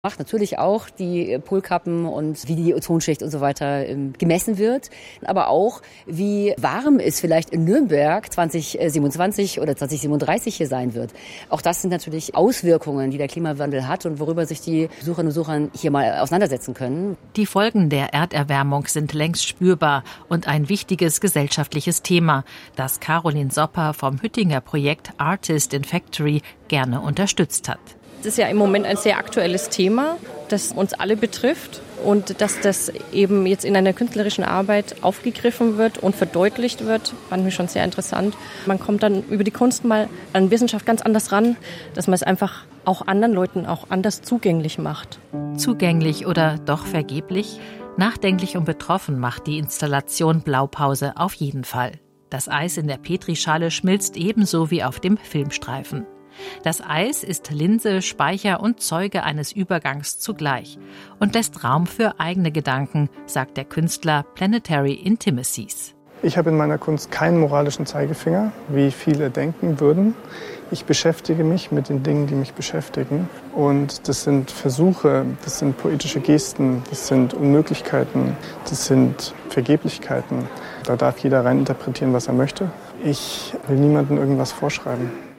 Macht natürlich auch die Polkappen und wie die Ozonschicht und so weiter gemessen wird, aber auch wie warm es vielleicht in Nürnberg 2027 oder 2037 hier sein wird. Auch das sind natürlich Auswirkungen, die der Klimawandel hat und worüber sich die Besucherinnen und Besucher hier mal auseinandersetzen können. Die Folgen der Erderwärmung sind längst spürbar und ein wichtiges gesellschaftliches Thema, das Caroline Sopper vom Hüttinger Projekt Artist in Factory gerne unterstützt hat. Das ist ja im Moment ein sehr aktuelles Thema, das uns alle betrifft und dass das eben jetzt in einer künstlerischen Arbeit aufgegriffen wird und verdeutlicht wird, fand ich schon sehr interessant. Man kommt dann über die Kunst mal an Wissenschaft ganz anders ran, dass man es einfach auch anderen Leuten auch anders zugänglich macht. Zugänglich oder doch vergeblich? Nachdenklich und betroffen macht die Installation Blaupause auf jeden Fall. Das Eis in der Petrischale schmilzt ebenso wie auf dem Filmstreifen. Das Eis ist Linse, Speicher und Zeuge eines Übergangs zugleich und lässt Raum für eigene Gedanken, sagt der Künstler Planetary Intimacies. Ich habe in meiner Kunst keinen moralischen Zeigefinger, wie viele denken würden. Ich beschäftige mich mit den Dingen, die mich beschäftigen. Und das sind Versuche, das sind poetische Gesten, das sind Unmöglichkeiten, das sind Vergeblichkeiten. Da darf jeder rein interpretieren, was er möchte. Ich will niemandem irgendwas vorschreiben.